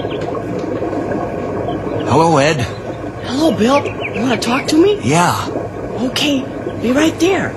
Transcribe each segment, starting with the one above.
Hello, Ed. Hello, Bill. You want to talk to me? Yeah. Okay, be right there.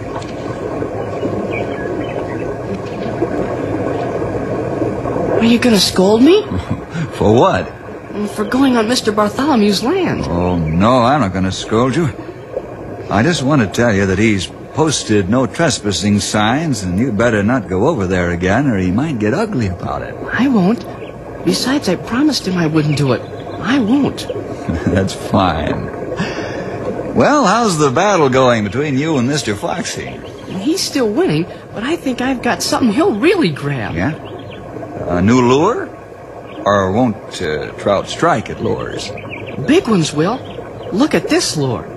Are you going to scold me? For what? For going on Mr. Bartholomew's land. Oh, no, I'm not going to scold you. I just want to tell you that he's posted no trespassing signs, and you'd better not go over there again, or he might get ugly about it. I won't. Besides, I promised him I wouldn't do it. I won't. That's fine. Well, how's the battle going between you and Mr. Foxy? He's still winning, but I think I've got something he'll really grab. Yeah? A new lure? Or won't trout strike at lures? Big ones will. Look at this lure.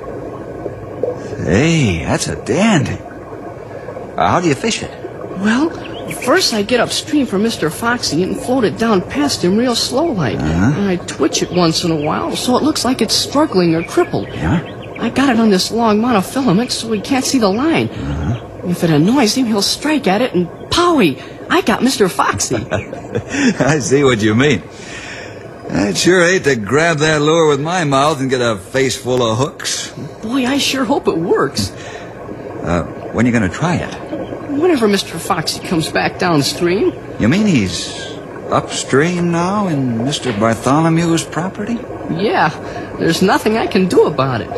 Hey, that's a dandy. How do you fish it? Well, first I get upstream from Mr. Foxy and float it down past him real slow-like. And I twitch it once in a while so it looks like it's struggling or crippled. Yeah? I got it on this long monofilament so he can't see the line. If it annoys him, he'll strike at it and powie! I got Mr. Foxy. I see what you mean. I'd sure hate to grab that lure with my mouth and get a face full of hooks. Boy, I sure hope it works. When are you going to try it? Whenever Mr. Foxy comes back downstream. You mean he's upstream now in Mr. Bartholomew's property? Yeah, there's nothing I can do about it.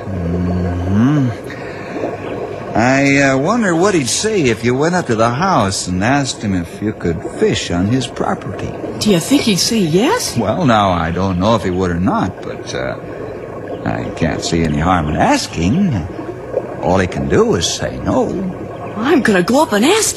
I wonder what he'd say if you went up to the house and asked him if you could fish on his property. Do you think he'd say yes? Well, now, I don't know if he would or not, but I can't see any harm in asking. All he can do is say no. I'm gonna go up and ask